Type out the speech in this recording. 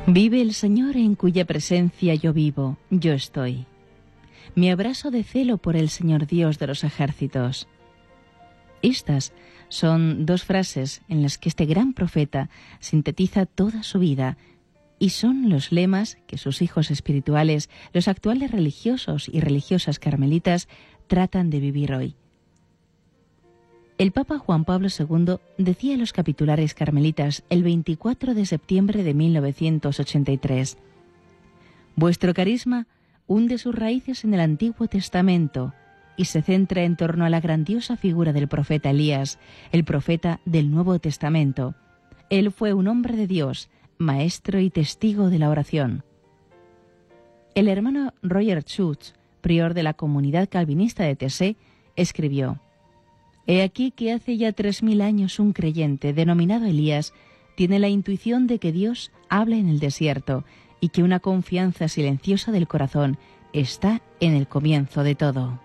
Vive el Señor en cuya presencia yo vivo, yo estoy. Me abrazo de celo por el Señor Dios de los ejércitos. Estas son dos frases en las que este gran profeta sintetiza toda su vida y son los lemas que sus hijos espirituales, los actuales religiosos y religiosas carmelitas, tratan de vivir hoy. El Papa Juan Pablo II decía a los capitulares carmelitas el 24 de septiembre de 1983: «Vuestro carisma hunde sus raíces en el Antiguo Testamento y se centra en torno a la grandiosa figura del profeta Elías, el profeta del Nuevo Testamento. Él fue un hombre de Dios, maestro y testigo de la oración». El hermano Roger Schutz, prior de la comunidad calvinista de Tessé, escribió: «He aquí que hace ya 3000 años un creyente denominado Elías tiene la intuición de que Dios habla en el desierto y que una confianza silenciosa del corazón está en el comienzo de todo».